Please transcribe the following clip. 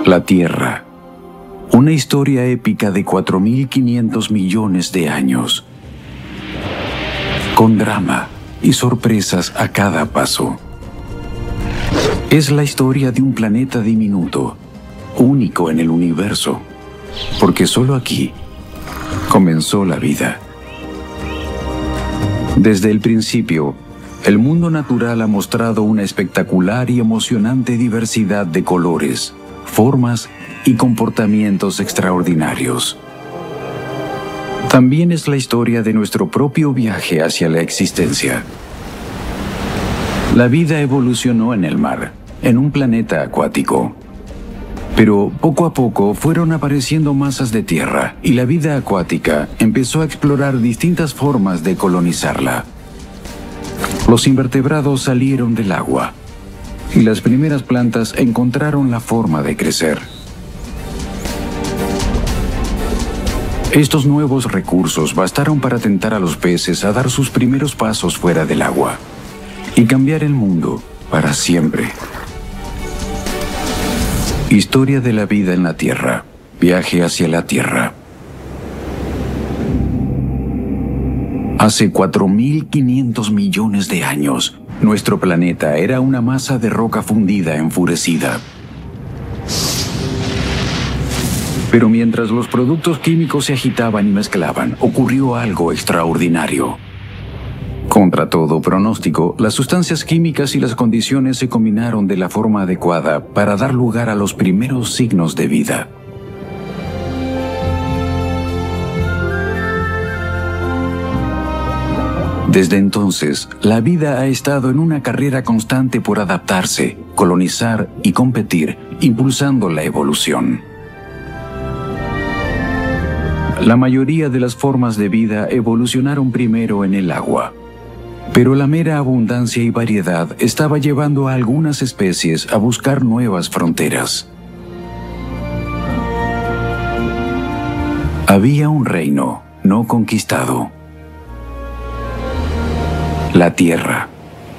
La Tierra. Una historia épica de 4.500 millones de años. Con drama y sorpresas a cada paso. Es la historia de un planeta diminuto, único en el universo, porque solo aquí comenzó la vida. Desde el principio, el mundo natural ha mostrado una espectacular y emocionante diversidad de colores, formas y comportamientos extraordinarios. También es la historia de nuestro propio viaje hacia la existencia. La vida evolucionó en el mar, en un planeta acuático. Pero poco a poco fueron apareciendo masas de tierra y la vida acuática empezó a explorar distintas formas de colonizarla. Los invertebrados salieron del agua y las primeras plantas encontraron la forma de crecer. Estos nuevos recursos bastaron para tentar a los peces a dar sus primeros pasos fuera del agua y cambiar el mundo para siempre. Historia de la vida en la Tierra. Viaje hacia la Tierra. Hace 4.500 millones de años, nuestro planeta era una masa de roca fundida enfurecida. Pero mientras los productos químicos se agitaban y mezclaban, ocurrió algo extraordinario. Contra todo pronóstico, las sustancias químicas y las condiciones se combinaron de la forma adecuada para dar lugar a los primeros signos de vida. Desde entonces, la vida ha estado en una carrera constante por adaptarse, colonizar y competir, impulsando la evolución. La mayoría de las formas de vida evolucionaron primero en el agua, pero la mera abundancia y variedad estaba llevando a algunas especies a buscar nuevas fronteras. Había un reino no conquistado: la Tierra.